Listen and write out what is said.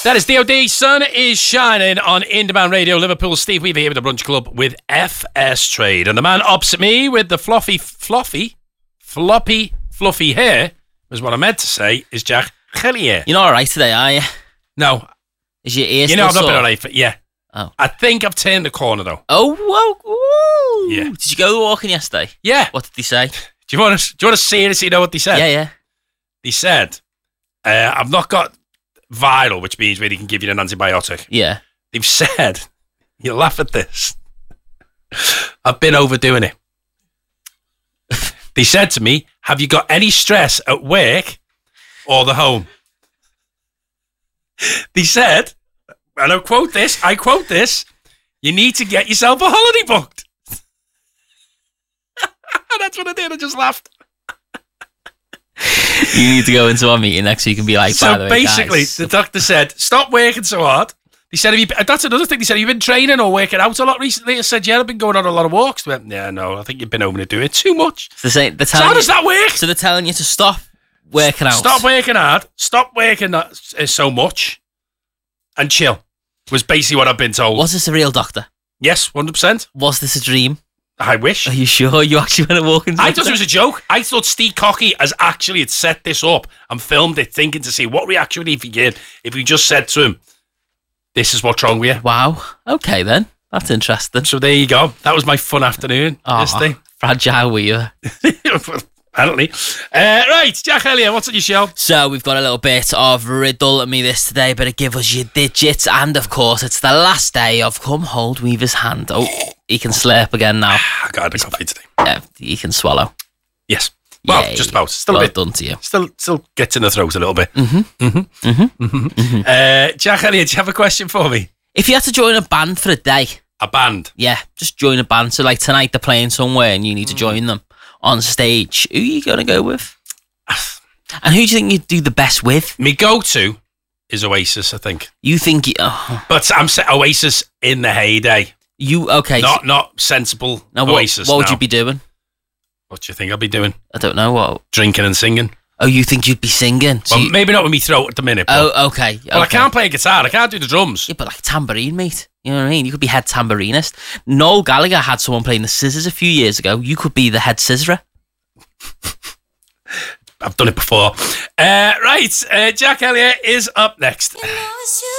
That is DOD. Sun is shining on In Demand Radio. Liverpool. Steve Weaver here with the Brunch Club with FS Trade. And the man opposite me with the floppy hair, is what I meant to say, is Jack Hellier. You're not alright today, are you? No. Is your ear You know, still I've not sore? been alright for, yeah. Oh. I think I've turned the corner, though. Oh, whoa. Yeah. Did you go walking yesterday? Yeah. What did he say? Do you want to seriously know what they said? Yeah. He said, I've not got viral, which means where he can give you an antibiotic. Yeah. They've said, you'll laugh at this, I've been overdoing it. They said to me, have you got any stress at work or the home? They said, and I quote this, you need to get yourself a holiday booked. And that's what I did, I just laughed. You need to go into our meeting next week and be like, by the So way, basically, guys, the doctor said, stop working so hard. He said, that's another thing. He said, have you been training or working out a lot recently? I said, yeah, I've been going on a lot of walks. I went, yeah, no, I think you've been overdoing it too much. they're So how does that work? So they're telling you to stop working out. Stop working hard. Stop working so much. And chill. Was basically what I've been told. Was this a real doctor? Yes, 100%. Was this a dream? I wish. Are you sure you actually went to walk into I thought it was a joke. I thought Steve Cocky had set this up and filmed it, thinking to see what reaction would he give if we just said to him, this is what's wrong with you. Wow. Okay, then. That's interesting. So there you go. That was my fun afternoon. Yesterday. Fragile Weaver. Apparently. Right, Jack Elliott, what's on your show? So we've got a little bit of riddle me this today, better give us your digits, and of course it's the last day of Come Hold Weaver's Hand. Oh, he can slurp again now. I got a coffee today. Yeah, he can swallow. Yes. Well, Yay. just about. Still well a bit done to you. Still gets in the throat a little bit. Jack Elliott, do you have a question for me? If you had to join a band for a day, A band. yeah, just join a band. So like tonight they're playing somewhere and you need to join them on stage. Who are you going to go with? And who do you think you'd do the best with? My go-to is Oasis, I think. You think But I'm saying Oasis in the heyday. okay. Not sensible Now Oasis what would now. you be doing? What do you think I'll be doing? I don't know what. Drinking and singing. Oh, you think you'd be singing? So Well, maybe not with me throat at the minute. But, oh, okay. well, I can't play a guitar. I can't do the drums. Yeah, but like tambourine, mate. You know what I mean? You could be head tambourinist. Noel Gallagher had someone playing the scissors a few years ago. You could be the head scissorer. I've done it before. Right, Jack Elliott is up next.